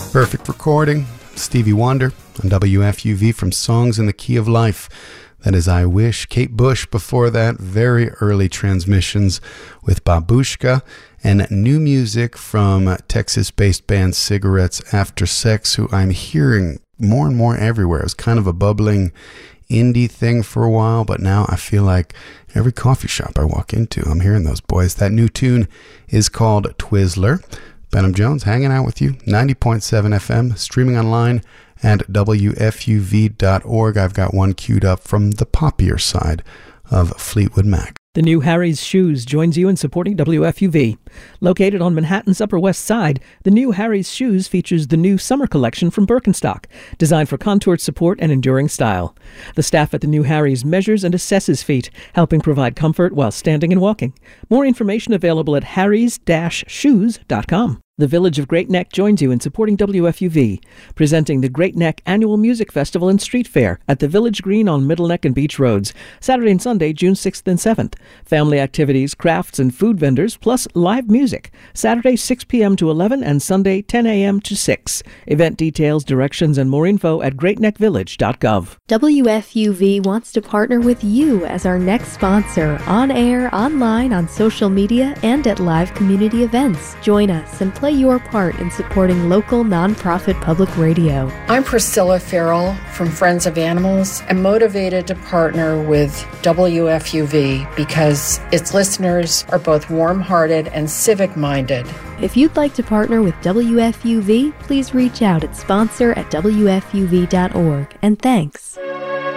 Perfect recording, Stevie Wonder on WFUV from Songs in the Key of Life. That is I Wish. Kate Bush before that, very early transmissions with Babushka, and new music from Texas-based band Cigarettes After Sex, who I'm hearing more and more everywhere. It was kind of a bubbling indie thing for a while, but now I feel like every coffee shop I walk into, I'm hearing those boys. That new tune is called Twizzler. Benham Jones hanging out with you, 90.7 FM, streaming online at WFUV.org. I've got one queued up from the poppier side of Fleetwood Mac. The new Harry's Shoes joins you in supporting WFUV. Located on Manhattan's Upper West Side, the new Harry's Shoes features the new summer collection from Birkenstock, designed for contoured support and enduring style. The staff at the new Harry's measures and assesses feet, helping provide comfort while standing and walking. More information available at harrys-shoes.com. The Village of Great Neck joins you in supporting WFUV, presenting the Great Neck Annual Music Festival and Street Fair at the Village Green on Middle Neck and Beach Roads, Saturday and Sunday, June 6th and 7th. Family activities, crafts, and food vendors, plus live music. Saturday, 6 p.m. to 11 and Sunday, 10 a.m. to 6. Event details, directions, and more info at greatneckvillage.gov. WFUV wants to partner with you as our next sponsor, on air, online, on social media, and at live community events. Join us and play your part in supporting local nonprofit public radio. I'm Priscilla Farrell from Friends of Animals. I'm motivated to partner with WFUV because its listeners are both warm-hearted and civic-minded. If you'd like to partner with WFUV, please reach out at sponsor@wfuv.org. And thanks.